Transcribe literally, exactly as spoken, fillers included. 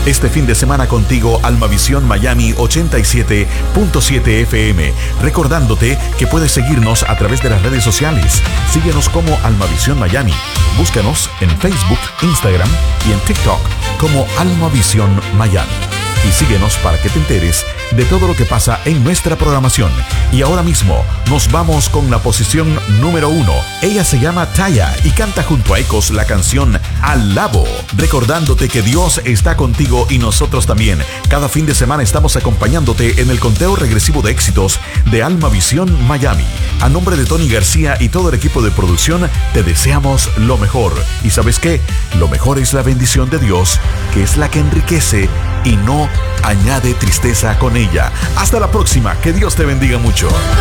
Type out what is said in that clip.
Este fin de semana contigo, Almavisión Miami ochenta y siete punto siete F M. Recordándote que puedes seguirnos a través de las redes sociales. Síguenos como Almavisión Miami. Búscanos en Facebook, Instagram y en TikTok como Almavisión Miami. Y síguenos para que te enteres de todo lo que pasa en nuestra programación. Y ahora mismo nos vamos con la posición número uno. Ella se llama Taya y canta junto a Ecos la canción Alabo. Recordándote que Dios está contigo y nosotros también. Cada fin de semana estamos acompañándote en el conteo regresivo de éxitos de Almavisión Miami. A nombre de Tony García y todo el equipo de producción, te deseamos lo mejor. ¿Y sabes qué? Lo mejor es la bendición de Dios, que es la que enriquece y no añade tristeza con ella. Hasta la próxima, que Dios te bendiga mucho.